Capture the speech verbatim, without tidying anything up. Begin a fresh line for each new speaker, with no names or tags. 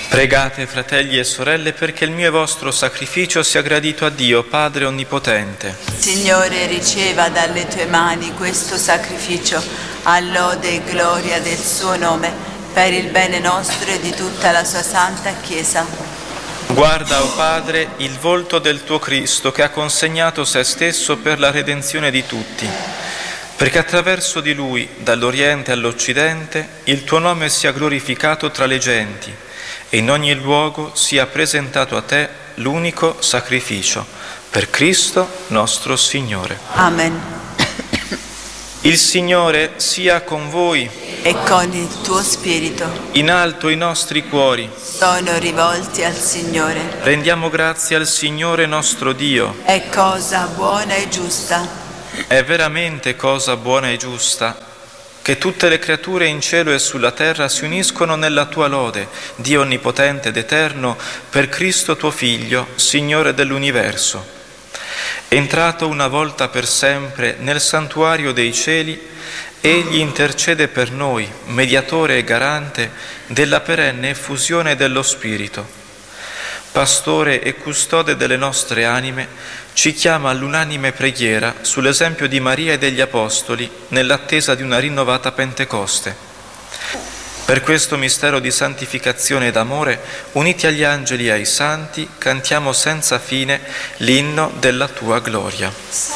Pregate, fratelli e sorelle, perché il mio e vostro sacrificio sia gradito a Dio, Padre Onnipotente.
Signore, riceva dalle tue mani questo sacrificio, a lode e gloria del suo nome, per il bene nostro e di tutta la sua santa Chiesa.
Guarda, o Padre, il volto del tuo Cristo, che ha consegnato se stesso per la redenzione di tutti, perché attraverso di Lui, dall'Oriente all'Occidente, il tuo nome sia glorificato tra le genti, e in ogni luogo sia presentato a te l'unico sacrificio, per Cristo nostro Signore.
Amen.
Il Signore sia con voi.
E con il tuo spirito.
In alto i nostri cuori.
Sono rivolti al Signore.
Rendiamo grazie al Signore nostro Dio.
È cosa buona e giusta.
È veramente cosa buona e giusta che tutte le creature in cielo e sulla terra si uniscono nella tua lode, Dio onnipotente ed eterno, per Cristo tuo Figlio, Signore dell'universo. Entrato una volta per sempre nel santuario dei cieli, Egli intercede per noi, mediatore e garante della perenne effusione dello Spirito. Pastore e custode delle nostre anime, ci chiama all'unanime preghiera sull'esempio di Maria e degli Apostoli nell'attesa di una rinnovata Pentecoste. Per questo mistero di santificazione ed amore, uniti agli angeli e ai santi, cantiamo senza fine l'inno della tua gloria.